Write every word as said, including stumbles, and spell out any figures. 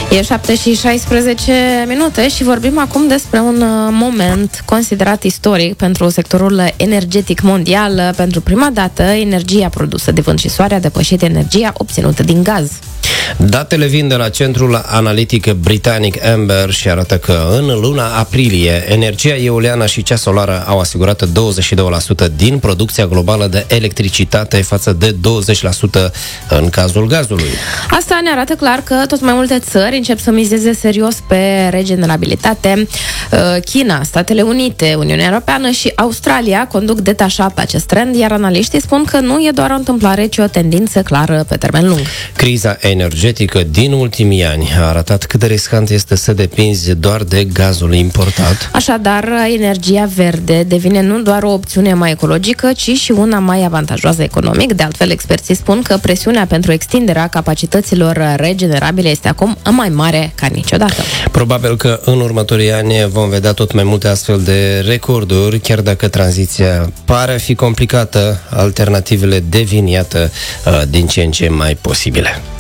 E șapte și șaisprezece minute și vorbim acum despre un moment considerat istoric pentru sectorul energetic mondial. Pentru prima dată, energia produsă de vânt și soare a depășit energia obținută din gaz. Datele vin de la centrul analitic britanic Amber și arată că în luna aprilie energia eoliană și cea solară au asigurat douăzeci și doi la sută din producția globală de electricitate față de douăzeci la sută în cazul gazului. Asta ne arată clar că tot mai multe țări încep să mizeze serios pe regenerabilitate. China, Statele Unite, Uniunea Europeană și Australia conduc detașat pe acest trend, iar analiștii spun că nu e doar o întâmplare, ci o tendință clară pe termen lung. Criza energetică din ultimii ani a arătat cât de riscant este să depinzi doar de gazul importat. Așadar, energia verde devine nu doar o opțiune mai ecologică, ci și una mai avantajoasă economic. De altfel, experții spun că presiunea pentru extinderea capacităților regenerabile este acum mai mare ca niciodată. Probabil că în următorii ani vom vedea tot mai multe astfel de recorduri, chiar dacă tranziția pare a fi complicată, alternativele devin, iată, din ce în ce mai posibile.